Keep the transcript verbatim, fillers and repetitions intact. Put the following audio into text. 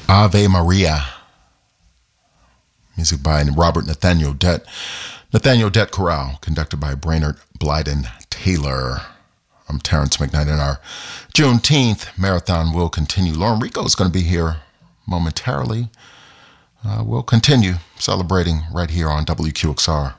Ave Maria. Music by Robert Nathaniel Dett. Nathaniel Dett Chorale, conducted by Brainerd Blyden Taylor. I'm Terrence McKnight, and our Juneteenth marathon will continue. Lauren Rico is going to be here momentarily. Uh, we'll continue celebrating right here on W Q X R.